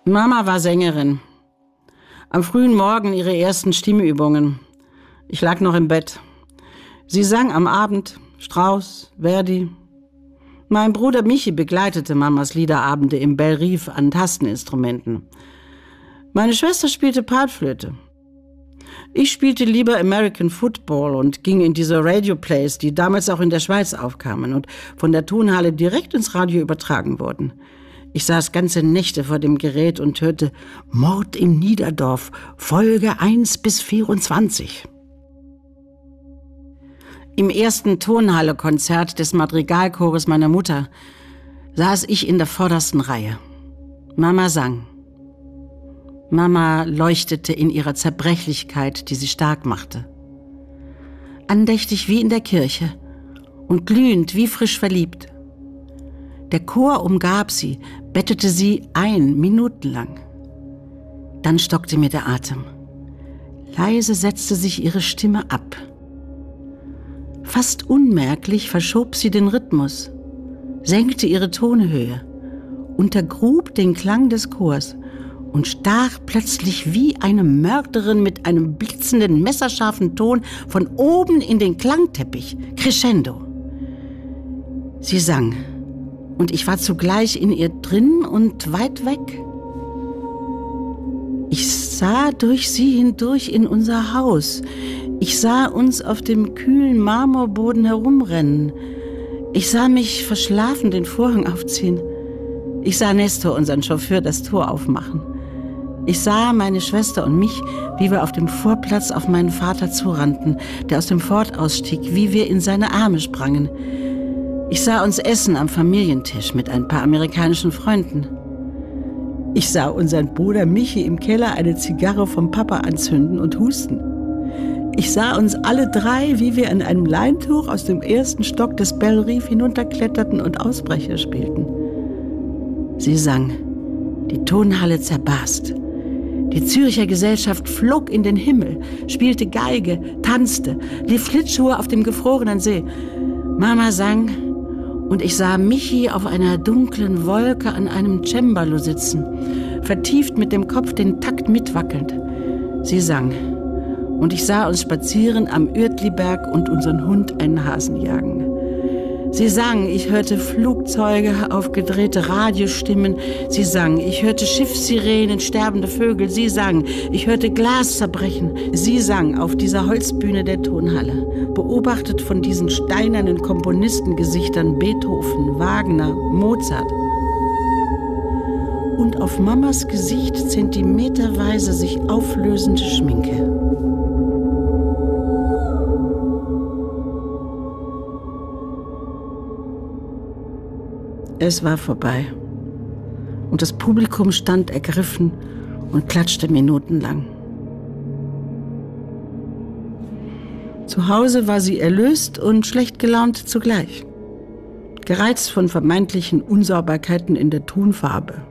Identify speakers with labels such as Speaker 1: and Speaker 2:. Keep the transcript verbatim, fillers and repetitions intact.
Speaker 1: Mama war Sängerin. Am frühen Morgen ihre ersten Stimmübungen. Ich lag noch im Bett. Sie sang am Abend Strauss, Verdi. Mein Bruder Michi begleitete Mamas Liederabende im Bellerive an Tasteninstrumenten. Meine Schwester spielte Palmflöte. Ich spielte lieber American Football und ging in diese Radio-Plays, die damals auch in der Schweiz aufkamen und von der Tonhalle direkt ins Radio übertragen wurden. Ich saß ganze Nächte vor dem Gerät und hörte Mord im Niederdorf, Folge eins bis vierundzwanzig. Im ersten Tonhalle-Konzert des Madrigalchores meiner Mutter saß ich in der vordersten Reihe. Mama sang. Mama leuchtete in ihrer Zerbrechlichkeit, die sie stark machte. Andächtig wie in der Kirche und glühend wie frisch verliebt. Der Chor umgab sie, bettete sie ein, minutenlang. Dann stockte mir der Atem. Leise setzte sich ihre Stimme ab. Fast unmerklich verschob sie den Rhythmus, senkte ihre Tonhöhe, untergrub den Klang des Chors und stach plötzlich wie eine Mörderin mit einem blitzenden, messerscharfen Ton von oben in den Klangteppich, crescendo. Sie sang. Und ich war zugleich in ihr drin und weit weg. Ich sah durch sie hindurch in unser Haus. Ich sah uns auf dem kühlen Marmorboden herumrennen. Ich sah mich verschlafen den Vorhang aufziehen. Ich sah Nestor, unseren Chauffeur, das Tor aufmachen. Ich sah meine Schwester und mich, wie wir auf dem Vorplatz auf meinen Vater zurannten, der aus dem Ford ausstieg, wie wir in seine Arme sprangen. Ich sah uns essen am Familientisch mit ein paar amerikanischen Freunden. Ich sah unseren Bruder Michi im Keller eine Zigarre vom Papa anzünden und husten. Ich sah uns alle drei, wie wir in einem Leintuch aus dem ersten Stock des Bellerive hinunterkletterten und Ausbrecher spielten. Sie sang. Die Tonhalle zerbarst. Die Zürcher Gesellschaft flog in den Himmel, spielte Geige, tanzte, lief Schlittschuhe auf dem gefrorenen See. Mama sang. Und ich sah Michi auf einer dunklen Wolke an einem Cembalo sitzen, vertieft mit dem Kopf den Takt mitwackelnd. Sie sang. Und ich sah uns spazieren am Uertliberg und unseren Hund einen Hasen jagen. Sie sang, ich hörte Flugzeuge, aufgedrehte Radiostimmen. Sie sang, ich hörte Schiffssirenen, sterbende Vögel. Sie sang, ich hörte Glas zerbrechen. Sie sang auf dieser Holzbühne der Tonhalle, beobachtet von diesen steinernen Komponistengesichtern Beethoven, Wagner, Mozart. Und auf Mamas Gesicht zentimeterweise sich auflösende Schminke. Es war vorbei. Und das Publikum stand ergriffen und klatschte minutenlang. Zu Hause war sie erlöst und schlecht gelaunt zugleich. Gereizt von vermeintlichen Unsauberkeiten in der Tonfarbe.